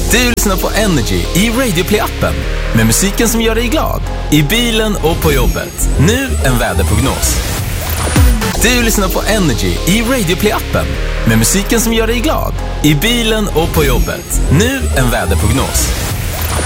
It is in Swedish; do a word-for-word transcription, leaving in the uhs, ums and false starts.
Du lyssnar på Energy i Radio Play-appen med musiken som gör dig glad i bilen och på jobbet. Nu en väderprognos. Du lyssnar på Energy i Radio Play-appen med musiken som gör dig glad i bilen och på jobbet. Nu en väderprognos.